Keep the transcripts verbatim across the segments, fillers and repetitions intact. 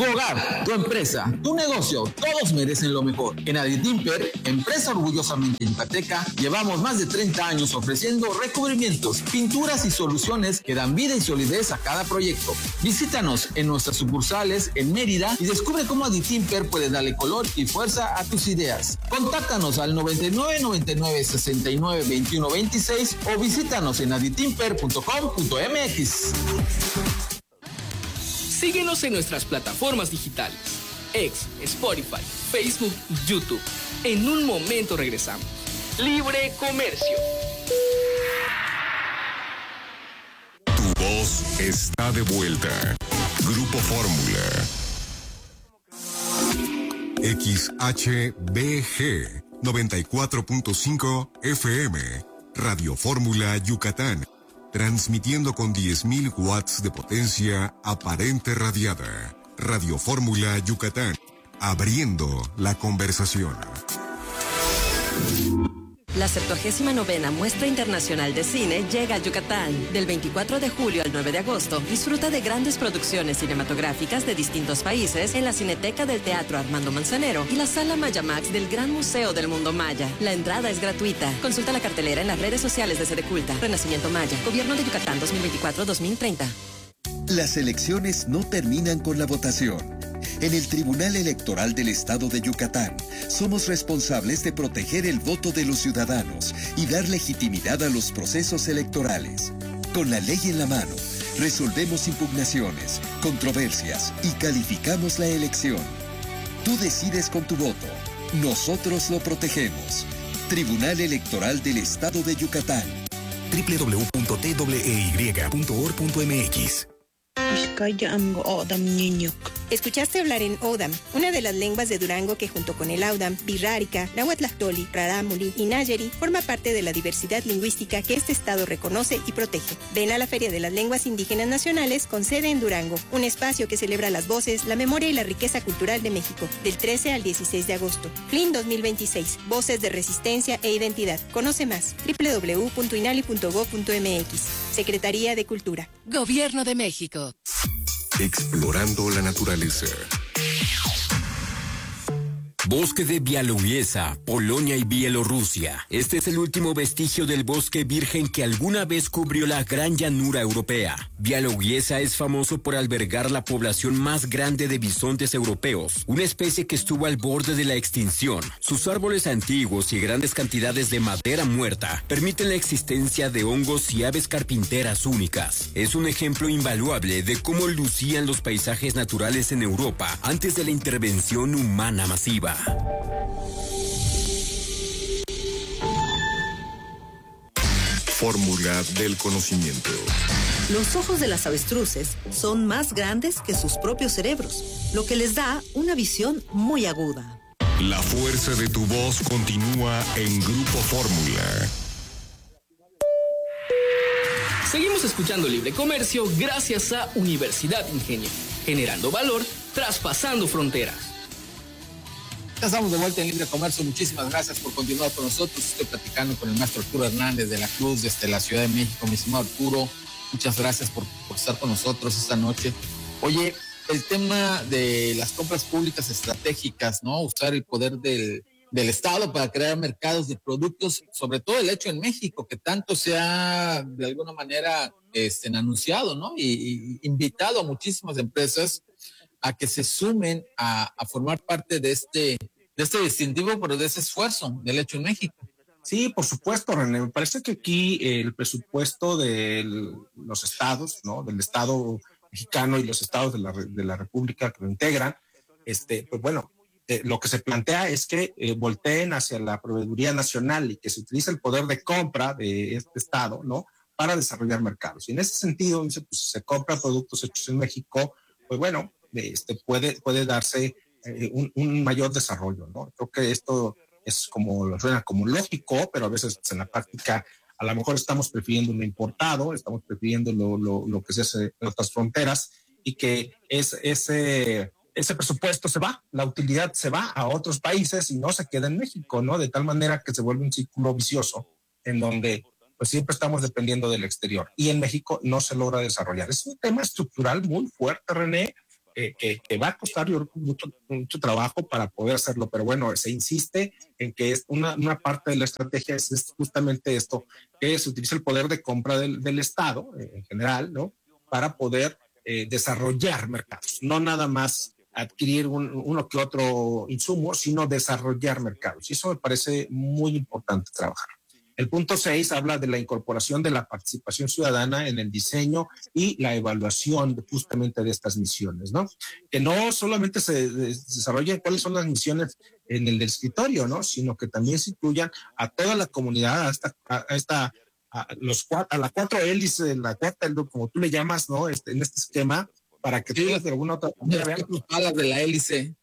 Tu hogar, tu empresa, tu negocio, todos merecen lo mejor. En Aditimper, empresa orgullosamente yucateca, llevamos más de treinta años ofreciendo recubrimientos, pinturas y soluciones que dan vida y solidez a cada proyecto. Visítanos en nuestras sucursales en Mérida y descubre cómo Aditimper puede darle color y fuerza a tus ideas. Contáctanos al noventa y nueve, noventa y nueve, sesenta y nueve, veintiuno, veintiséis o visítanos en aditimper punto com punto m x. Síguenos en nuestras plataformas digitales, X, Spotify, Facebook y YouTube. En un momento regresamos. Libre Comercio. Tu voz está de vuelta. Grupo Fórmula. X H B G noventa y cuatro punto cinco F M. Radio Fórmula Yucatán. Transmitiendo con diez mil watts de potencia aparente radiada. Radio Fórmula Yucatán. Abriendo la conversación. La septuagésima novena Muestra Internacional de Cine llega a Yucatán. Del veinticuatro de julio al nueve de agosto, disfruta de grandes producciones cinematográficas de distintos países en la Cineteca del Teatro Armando Manzanero y la Sala Maya Max del Gran Museo del Mundo Maya. La entrada es gratuita. Consulta la cartelera en las redes sociales de Sedeculta. Renacimiento Maya. Gobierno de Yucatán dos mil veinticuatro a dos mil treinta. Las elecciones no terminan con la votación. En el Tribunal Electoral del Estado de Yucatán, somos responsables de proteger el voto de los ciudadanos y dar legitimidad a los procesos electorales. Con la ley en la mano, resolvemos impugnaciones, controversias y calificamos la elección. Tú decides con tu voto. Nosotros lo protegemos. Tribunal Electoral del Estado de Yucatán. doble u doble u doble u punto t w e y punto org punto m x. Escuchaste hablar en Odam, una de las lenguas de Durango que junto con el Audam, Birrárica, Nahuatlahtoli, Rarámuri y Nayeri forma parte de la diversidad lingüística que este estado reconoce y protege. Ven a la Feria de las Lenguas Indígenas Nacionales con sede en Durango, un espacio que celebra las voces, la memoria y la riqueza cultural de México, del trece al dieciséis de agosto. F L I N dos mil veintiséis, Voces de Resistencia e Identidad. Conoce más, doble u doble u doble u punto inali punto gob punto m x. Secretaría de Cultura. Gobierno de México. Explorando la naturaleza. Bosque de Białowieża, Polonia y Bielorrusia. Este es el último vestigio del bosque virgen que alguna vez cubrió la gran llanura europea. Białowieża es famoso por albergar la población más grande de bisontes europeos, una especie que estuvo al borde de la extinción. Sus árboles antiguos y grandes cantidades de madera muerta permiten la existencia de hongos y aves carpinteras únicas. Es un ejemplo invaluable de cómo lucían los paisajes naturales en Europa antes de la intervención humana masiva. Fórmula del conocimiento. Los ojos de las avestruces son más grandes que sus propios cerebros, lo que les da una visión muy aguda. La fuerza de tu voz continúa en Grupo Fórmula. Seguimos escuchando Libre Comercio gracias a Universidad Ingenio, generando valor, traspasando fronteras. Ya estamos de vuelta en Libre Comercio. Muchísimas gracias por continuar con nosotros. Estoy platicando con el maestro Arturo Hernández de la Cruz desde la Ciudad de México. Mi estimado Arturo, muchas gracias por, por estar con nosotros esta noche. Oye, el tema de las compras públicas estratégicas, ¿no? Usar el poder del, del Estado para crear mercados de productos, sobre todo el hecho en México, que tanto se ha de alguna manera este, anunciado, ¿no? Y, y invitado a muchísimas empresas a que se sumen a, a formar parte de este, de este distintivo, pero de ese esfuerzo del hecho en México. Sí, por supuesto, René. Me parece que aquí el presupuesto de los estados, ¿no? Del Estado mexicano y los estados de la, de la República que lo integran, este, pues bueno, eh, lo que se plantea es que eh, volteen hacia la proveeduría nacional y que se utilice el poder de compra de este estado, ¿no? Para desarrollar mercados. Y en ese sentido, pues, se compran productos hechos en México, pues bueno, este, puede, puede darse eh, un, un mayor desarrollo, ¿no? Creo que esto es como, suena como lógico, pero a veces en la práctica a lo mejor estamos prefiriendo lo importado, estamos prefiriendo lo, lo, lo que se hace en otras fronteras y que es, ese, ese presupuesto se va, la utilidad se va a otros países y no se queda en México, ¿no? De tal manera que se vuelve un círculo vicioso en donde pues siempre estamos dependiendo del exterior y en México no se logra desarrollar. Es un tema estructural muy fuerte, René, eh, que, que va a costar yo, mucho, mucho trabajo para poder hacerlo, pero bueno, se insiste en que es una, una parte de la estrategia es, es justamente esto, que se utiliza el poder de compra del, del Estado eh, en general, ¿no? Para poder eh, desarrollar mercados, no nada más adquirir un, uno que otro insumo, sino desarrollar mercados. Y eso me parece muy importante trabajar. El punto seis habla de la incorporación de la participación ciudadana en el diseño y la evaluación justamente de estas misiones, ¿no? Que no solamente se desarrollen cuáles son las misiones en el escritorio, ¿no? Sino que también se incluyan a toda la comunidad, a esta, a esta a los a la cuatro hélices, la cuarta, como tú le llamas, ¿no? Este, en este esquema, para que sí, todas de alguna otra manera vean los palas de la hélice.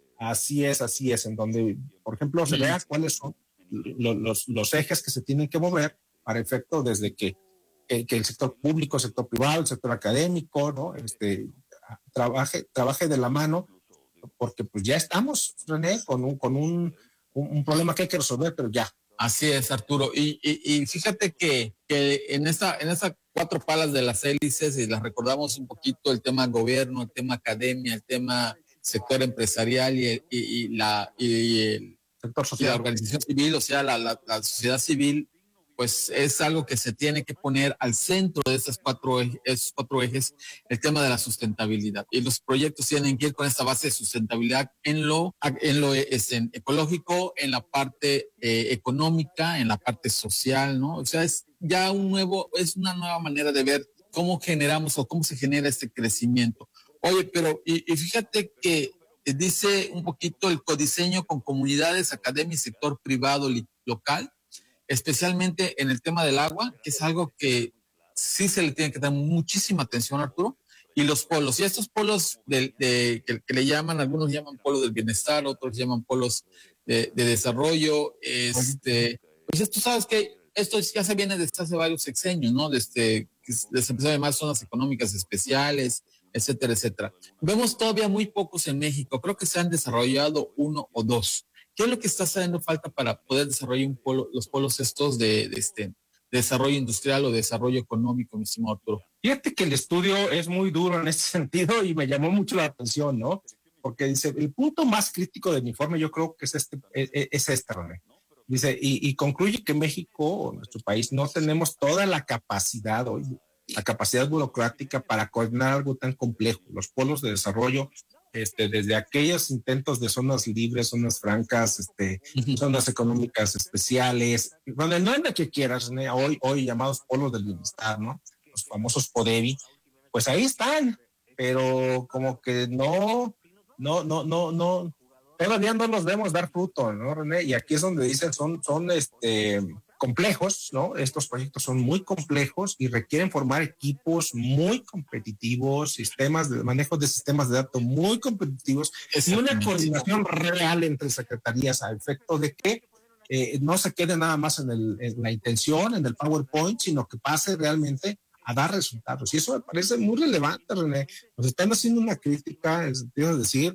Así es, así es, en donde, por ejemplo, se vea cuáles son los, los, los ejes que se tienen que mover para efecto desde que, que, que el sector público, el sector privado, el sector académico, ¿no? Este, trabaje, trabaje de la mano, porque pues ya estamos, René, con un, con un, un, un problema que hay que resolver, pero ya. Así es, Arturo. Y, y, y fíjate que, que en esta, en estas cuatro palas de las hélices, y las recordamos un poquito, el tema gobierno, el tema academia, el tema sector empresarial y, y, y la y el sector social, la organización civil, o sea, la, la, la sociedad civil, pues es algo que se tiene que poner al centro de estos cuatro, esos cuatro ejes, el tema de la sustentabilidad. Y los proyectos tienen que ir con esta base de sustentabilidad en lo, en lo es en ecológico, en la parte eh, económica, en la parte social, ¿no? O sea, es ya un nuevo, es una nueva manera de ver cómo generamos o cómo se genera este crecimiento. Oye, pero y, y fíjate que dice un poquito el codiseño con comunidades, academia y sector privado li, local, especialmente en el tema del agua, que es algo que sí se le tiene que dar muchísima atención, Arturo, y los polos. Y estos polos de, de, que, que le llaman, algunos llaman polos del bienestar, otros llaman polos de, de desarrollo. Este, pues tú sabes que esto ya se viene desde hace varios sexenios, ¿no? Desde que se empezó a llamar zonas económicas especiales, etcétera, etcétera. Vemos todavía muy pocos en México. Creo que se han desarrollado uno o dos. ¿Qué es lo que está haciendo falta para poder desarrollar un polo, los polos estos de, de, este, de desarrollo industrial o desarrollo económico, mi estimado Arturo? Fíjate que el estudio es muy duro en este sentido y me llamó mucho la atención, ¿no? Porque dice, el punto más crítico del informe yo creo que es este, es, es este, René. Dice, y, y concluye que México, nuestro país, no tenemos toda la capacidad hoy, la capacidad burocrática para coordinar algo tan complejo. Los polos de desarrollo, Este, desde aquellos intentos de zonas libres, zonas francas, este, uh-huh. zonas económicas especiales, donde no es la que quieras, ¿no? hoy, hoy llamados polos del bienestar, ¿no? Los famosos PODEBI, pues ahí están, pero como que no, no, no, no, no, todavía no nos vemos dar fruto, ¿no, René? Y aquí es donde dicen, son, son, este, complejos, ¿no? Estos proyectos son muy complejos y requieren formar equipos muy competitivos, sistemas de manejo de sistemas de datos muy competitivos y una coordinación real entre secretarías a efecto de que eh, no se quede nada más en, el, en la intención, en el PowerPoint, sino que pase realmente a dar resultados. Y eso me parece muy relevante, René. Nos están haciendo una crítica en el sentido de decir,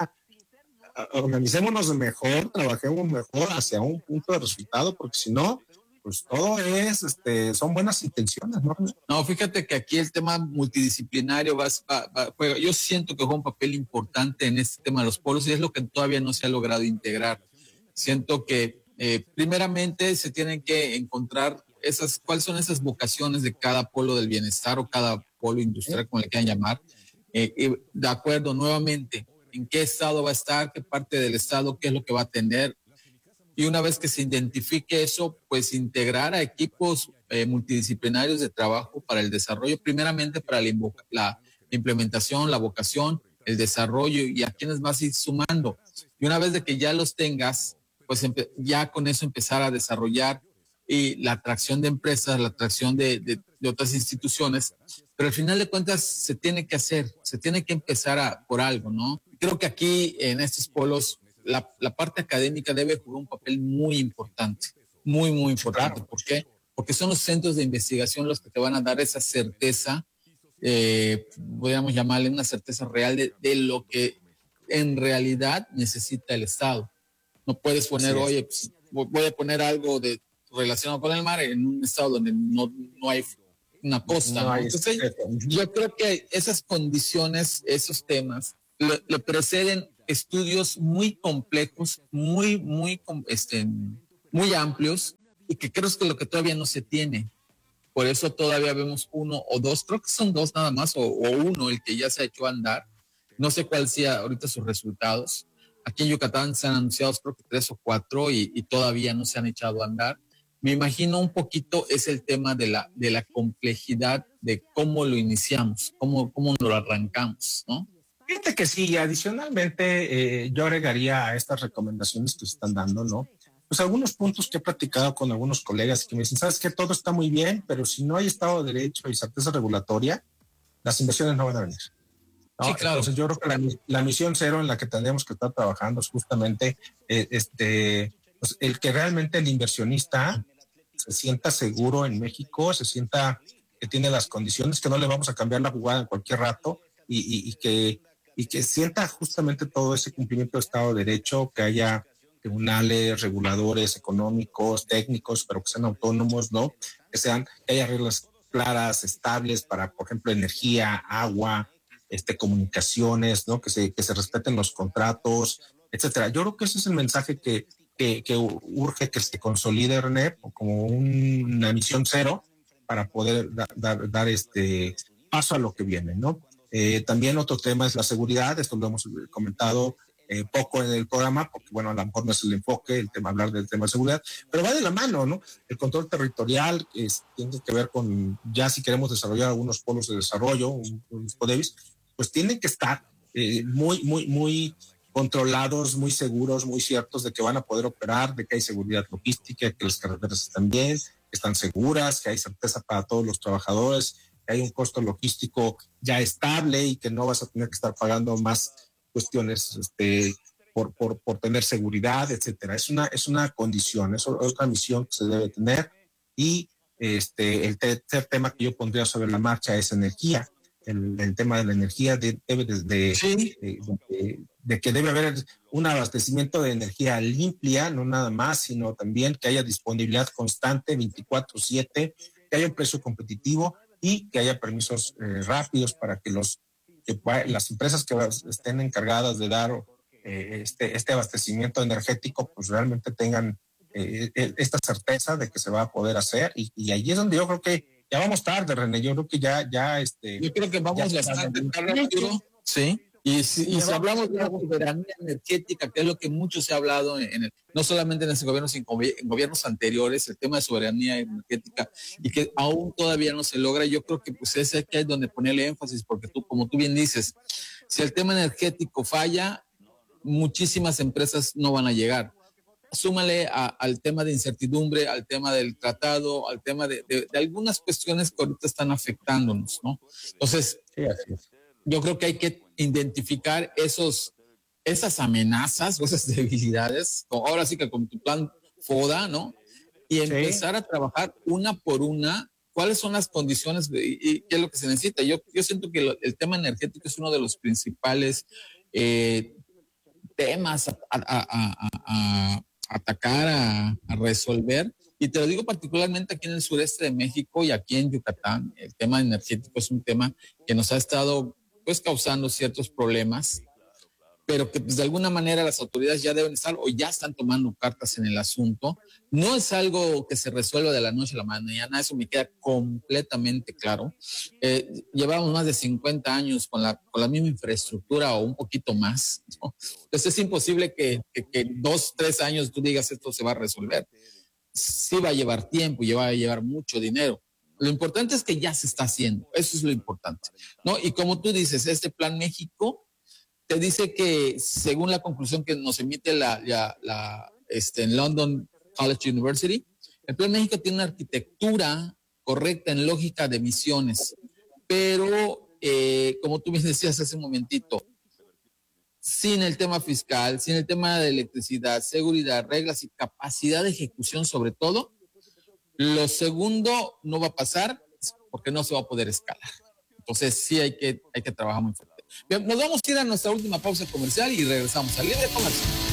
organicémonos mejor, trabajemos mejor hacia un punto de resultado, porque si no, pues todo es, este, son buenas intenciones, ¿no? No, fíjate que aquí el tema multidisciplinario va, va, va, juega, yo siento que juega un papel importante en este tema de los polos y es lo que todavía no se ha logrado integrar. Siento que eh, primeramente se tienen que encontrar esas, cuáles son esas vocaciones de cada polo del bienestar o cada polo industrial, como le quieran llamar, eh, y de acuerdo nuevamente en qué estado va a estar, qué parte del estado, qué es lo que va a tener. Y una vez que se identifique eso, pues integrar a equipos eh, multidisciplinarios de trabajo para el desarrollo, primeramente para la, la implementación, la vocación, el desarrollo y a quienes vas a ir sumando. Y una vez de que ya los tengas, pues ya con eso empezar a desarrollar y la atracción de empresas, la atracción de, de, de otras instituciones, pero al final de cuentas se tiene que hacer, se tiene que empezar a, por algo, ¿no? Creo que aquí en estos polos la, la parte académica debe jugar un papel muy importante, muy, muy importante. Claro. ¿Por qué? Porque son los centros de investigación los que te van a dar esa certeza, eh, podríamos llamarle una certeza real de, de lo que en realidad necesita el Estado. No puedes poner, oye, pues, voy a poner algo de relacionado con el mar en un estado donde no, no hay una costa. No ¿no? hay Entonces, secreto. yo creo que esas condiciones, esos temas, le, le preceden estudios muy complejos, muy, muy, este, muy amplios, y que creo que lo que todavía no se tiene. Por eso todavía vemos uno o dos, creo que son dos nada más, o, o uno el que ya se ha hecho andar. No sé cuál sea ahorita sus resultados. Aquí en Yucatán se han anunciado creo que tres o cuatro y, y todavía no se han echado a andar. Me imagino un poquito es el tema de la, de la complejidad de cómo lo iniciamos, cómo, cómo lo arrancamos, ¿no? Fíjate que sí, adicionalmente eh, yo agregaría a estas recomendaciones que se están dando, ¿no? Pues algunos puntos que he platicado con algunos colegas que me dicen, sabes que todo está muy bien, pero si no hay Estado de Derecho y certeza regulatoria, las inversiones no van a venir. ¿No? Sí, claro. Entonces yo creo que la, la misión cero en la que tendríamos que estar trabajando es justamente eh, este, pues, el que realmente el inversionista se sienta seguro en México, se sienta que tiene las condiciones, que no le vamos a cambiar la jugada en cualquier rato y, y, y, que, y que sienta justamente todo ese cumplimiento de Estado de Derecho, que haya tribunales, reguladores económicos, técnicos, pero que sean autónomos, ¿no? Que sean, que haya reglas claras, estables para, por ejemplo, energía, agua, este, comunicaciones, ¿no? Que se, que se respeten los contratos, etcétera. Yo creo que ese es el mensaje que, que, que urge que se consolide, René, como un, una misión cero para poder da, dar, dar este paso a lo que viene, ¿no? Eh, también otro tema es la seguridad, esto lo hemos comentado Eh, poco en el programa, porque bueno, a lo mejor no es el enfoque, el tema, hablar del tema de seguridad, pero va de la mano, ¿no? El control territorial es, tiene que ver con, ya si queremos desarrollar algunos polos de desarrollo, un, un PODEVIS, pues tienen que estar eh, muy, muy, muy controlados, muy seguros, muy ciertos de que van a poder operar, de que hay seguridad logística, que las carreteras están bien, que están seguras, que hay certeza para todos los trabajadores, que hay un costo logístico ya estable y que no vas a tener que estar pagando más cuestiones este, por, por, por tener seguridad, etcétera. Es una, es una condición, es otra misión que se debe tener. Y este, el tercer tema que yo pondría sobre la marcha es energía. El, el tema de la energía de, debe de, de, sí. de, de, de que debe haber un abastecimiento de energía limpia, no nada más, sino también que haya disponibilidad constante veinticuatro siete, que haya un precio competitivo y que haya permisos eh, rápidos para que los que las empresas que estén encargadas de dar eh, este, este abastecimiento energético pues realmente tengan eh, esta certeza de que se va a poder hacer y, y allí es donde yo creo que ya vamos tarde, René, yo creo que ya, ya este... Yo creo que vamos bastante tarde, Arturo. Sí. Y si, y si hablamos de la soberanía energética, que es lo que mucho se ha hablado, en el, no solamente en ese gobierno, sino en gobiernos anteriores, el tema de soberanía energética, y que aún todavía no se logra, yo creo que pues es que hay donde ponerle énfasis, porque tú, como tú bien dices, si el tema energético falla, muchísimas empresas no van a llegar. Súmale a, al tema de incertidumbre, al tema del tratado, al tema de, de, de algunas cuestiones que ahorita están afectándonos, ¿no? Entonces, sí, así es. Yo creo que hay que identificar esos, esas amenazas o esas debilidades, ahora sí que con tu plan FODA, ¿no? Y empezar sí. a trabajar una por una, cuáles son las condiciones y, y qué es lo que se necesita. Yo, yo siento que lo, el tema energético es uno de los principales eh, temas a, a, a, a, a atacar, a, a resolver. Y te lo digo particularmente aquí en el sureste de México y aquí en Yucatán. El tema energético es un tema que nos ha estado pues causando ciertos problemas, pero que pues de alguna manera las autoridades ya deben estar o ya están tomando cartas en el asunto. No es algo que se resuelva de la noche a la mañana, eso me queda completamente claro. Eh, llevamos más de cincuenta años con la, con la misma infraestructura o un poquito más, ¿no? Entonces es imposible que, que, que dos, tres años tú digas esto se va a resolver. Sí va a llevar tiempo y va a llevar mucho dinero. Lo importante es que ya se está haciendo, eso es lo importante, ¿no? Y como tú dices, este Plan México te dice que según la conclusión que nos emite la, la, la este, en London College University, el Plan México tiene una arquitectura correcta en lógica de emisiones, pero eh, como tú me decías hace un momentito, sin el tema fiscal, sin el tema de electricidad, seguridad, reglas y capacidad de ejecución sobre todo, lo segundo no va a pasar porque no se va a poder escalar. Entonces sí hay que, hay que trabajar muy fuerte. Bien, nos vamos a ir a nuestra última pausa comercial y regresamos al Libre Comercio.